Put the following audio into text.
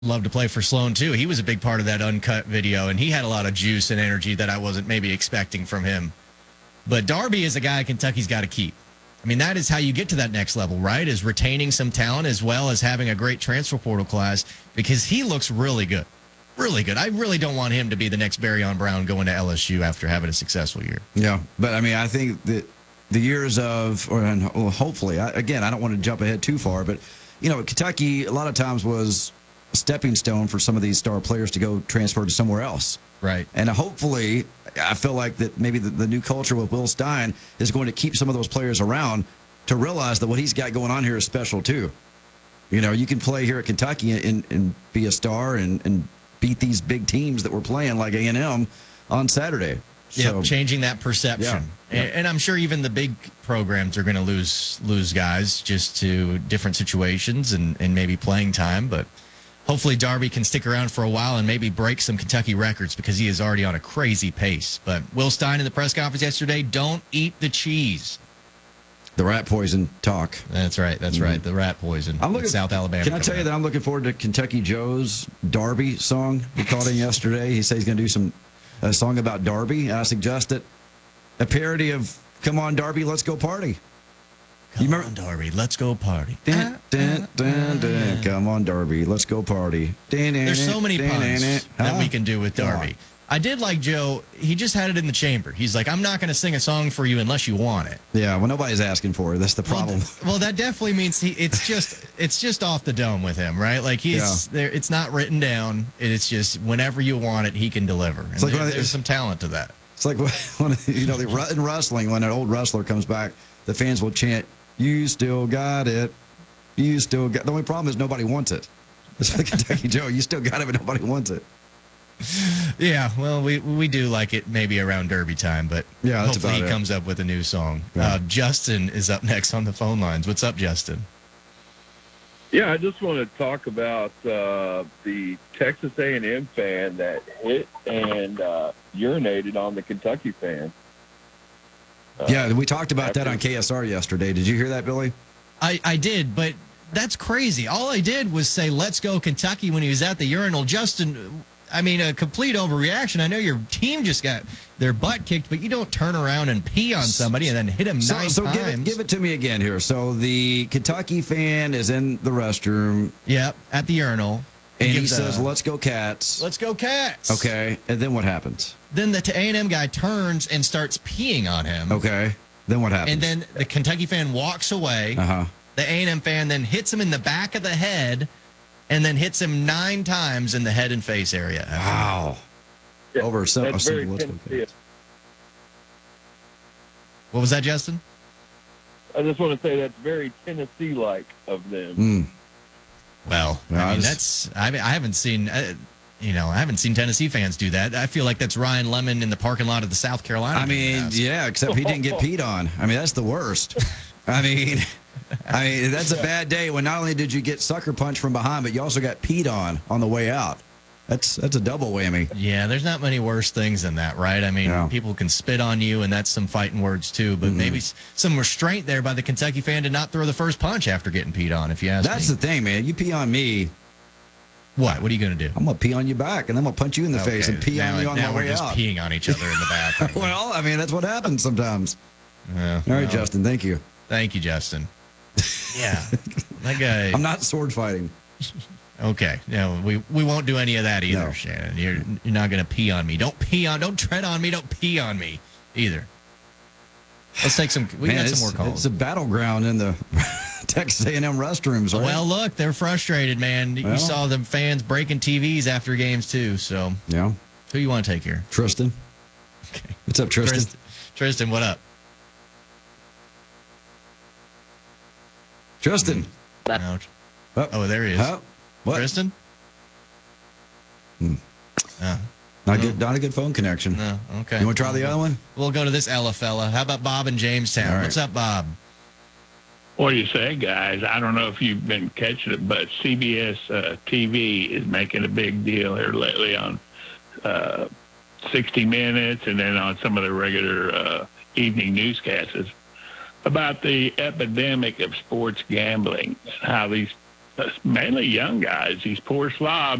Love to play for Sloan, too. He was a big part of that uncut video, and he had a lot of juice and energy that I wasn't maybe expecting from him. But Darby is a guy Kentucky's got to keep. I mean, that is how you get to that next level, right? Is retaining some talent as well as having a great transfer portal class, because he looks really good. Really good. I really don't want him to be the next Barryon Brown going to LSU after having a successful year. Yeah, but I mean, I think that the years of, or hopefully, again, I don't want to jump ahead too far, but, Kentucky a lot of times was a stepping stone for some of these star players to go transfer to somewhere else. Right. And hopefully, I feel like that maybe the new culture with Will Stein is going to keep some of those players around to realize that what he's got going on here is special, too. You can play here at Kentucky and be a star and beat these big teams that we're playing like A&M on Saturday. Yeah, changing that perception. Yeah. And I'm sure even the big programs are going to lose guys just to different situations and maybe playing time, but hopefully Darby can stick around for a while and maybe break some Kentucky records because he is already on a crazy pace. But Will Stein in the press conference yesterday, don't eat the cheese. The rat poison talk. That's right. That's right. The rat poison. I'm looking, South Alabama. Can I tell you that I'm looking forward to Kentucky Joe's Darby song? He called in yesterday. He said he's going to do a song about Darby. And I suggested a parody of "Come On Darby, Let's Go Party." Come on, Darby, let's go party. Dun, dun, dun, dun. Come on, Darby, let's go party. There's so many puns that we can do with Darby. I did like Joe. He just had it in the chamber. He's like, I'm not going to sing a song for you unless you want it. Yeah, well, nobody's asking for it. That's the problem. Well, that definitely means it's just off the dome with him, right? Like there. It's not written down. It's just whenever you want it, he can deliver. And there's some talent to that. It's like when in wrestling, when an old wrestler comes back, the fans will chant, "You still got it. You still got." The only problem is nobody wants it. It's like Kentucky Joe. You still got it, but nobody wants it. Yeah, well, we do like it maybe around Derby time, but yeah, hopefully he comes up with a new song. Yeah. Justin is up next on the phone lines. What's up, Justin? Yeah, I just want to talk about the Texas A&M fan that hit and urinated on the Kentucky fan. Yeah, we talked about that on KSR yesterday. Did you hear that, Billy? I did, but that's crazy. All I did was say, "Let's go Kentucky" when he was at the urinal. Justin, I mean, a complete overreaction. I know your team just got their butt kicked, but you don't turn around and pee on somebody and then hit him nine times. So give it to me again here. So the Kentucky fan is in the restroom. Yep, at the urinal. And he says, "Let's go Cats." Let's go Cats. Okay, and then what happens? Then the A&M guy turns and starts peeing on him. Okay, then what happens? And then the Kentucky fan walks away. Uh-huh. The A&M fan then hits him in the back of the head and then hits him 9 times in the head and face area. Wow. Yeah, Over that's very Tennessee. What was that, Justin? I just want to say that's very Tennessee-like of them. Mm. Well, I mean, I haven't seen, I haven't seen Tennessee fans do that. I feel like that's Ryan Lemon in the parking lot of the South Carolina. I mean, yeah, except he didn't get peed on. I mean, that's the worst. I mean, that's a bad day when not only did you get sucker punched from behind, but you also got peed on the way out. That's a double whammy. Yeah, there's not many worse things than that, right? I mean, people can spit on you, and that's some fighting words too. But maybe some restraint there by the Kentucky fan to not throw the first punch after getting peed on, if you ask me. That's the thing, man. You pee on me. What? What are you going to do? I'm going to pee on you back, and I'm going to punch you in the face and pee on you on the way out. Now we're just peeing on each other in the back. Well, I mean, that's what happens sometimes. Yeah, all right, Justin, thank you. Thank you, Justin. Yeah, that guy. I'm not sword fighting. Okay, no, we won't do any of that either, No. Shannon. You're not going to pee on me. Don't tread on me. Don't pee on me either. Let's take some. We got some more calls. It's a battleground in the Texas A&M restrooms, right? Well, look, they're frustrated, man. You saw the fans breaking TVs after games too. So yeah, who you want to take here? Tristan. Okay. What's up, Tristan? Tristan, what up? Tristan. Ouch. Oh, there he is. What? Tristan? Not a good phone connection. No, okay. You want to try the other one? We'll go to this Ella fella. How about Bob in Jamestown? Right. What's up, Bob? What do you say, guys? I don't know if you've been catching it, but CBS TV is making a big deal here lately on 60 Minutes and then on some of the regular evening newscasts about the epidemic of sports gambling and how these mainly young guys. These poor slobs